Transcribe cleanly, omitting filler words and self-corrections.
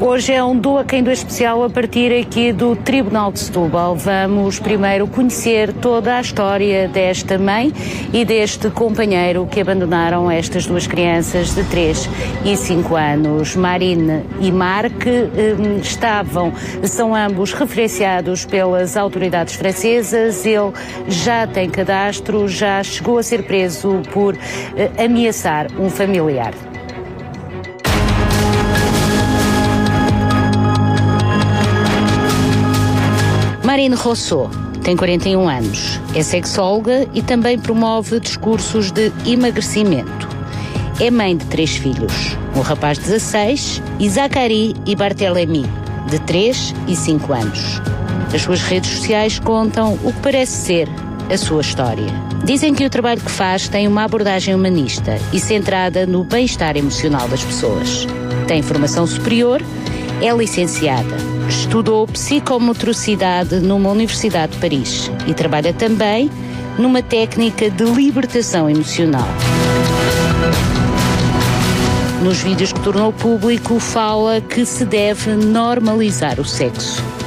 Hoje é um Doa Quem Doa especial a partir aqui do Tribunal de Setúbal. Vamos primeiro conhecer toda a história desta mãe e deste companheiro que abandonaram estas duas crianças de 3 e 5 anos. Marine e Marc são ambos referenciados pelas autoridades francesas. Ele já tem cadastro, já chegou a ser preso por ameaçar um familiar. Marine Rousseau tem 41 anos, é sexóloga e também promove discursos de emagrecimento. É mãe de 3 filhos, um rapaz de 16 e Zachary e Barthélemy, de 3 e 5 anos. As suas redes sociais contam o que parece ser a sua história. Dizem que o trabalho que faz tem uma abordagem humanista e centrada no bem-estar emocional das pessoas. Tem formação superior, é licenciada. Estudou psicomotricidade numa universidade de Paris e trabalha também numa técnica de libertação emocional. Nos vídeos que tornou público, fala que se deve normalizar o sexo.